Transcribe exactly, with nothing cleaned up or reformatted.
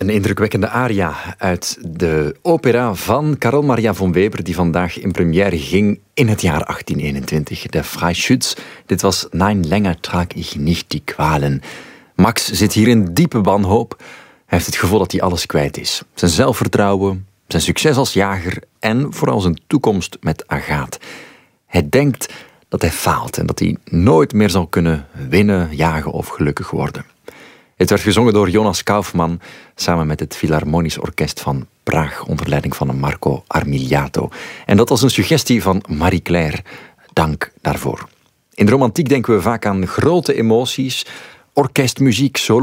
Een indrukwekkende aria uit de opera van Karel Maria von Weber, die vandaag in première ging in het jaar achttien eenentwintig. De Freischütz. Dit was Nein, länger trag ich nicht die Qualen. Max zit hier in diepe wanhoop. Hij heeft het gevoel dat hij alles kwijt is. Zijn zelfvertrouwen, zijn succes als jager en vooral zijn toekomst met Agathe. Hij denkt dat hij faalt en dat hij nooit meer zal kunnen winnen, jagen of gelukkig worden. Het werd gezongen door Jonas Kaufmann samen met het Philharmonisch Orkest van Praag onder leiding van Marco Armigliato. En dat was een suggestie van Marie-Claire. Dank daarvoor. In de romantiek denken we vaak aan grote emoties, orkestmuziek, solo.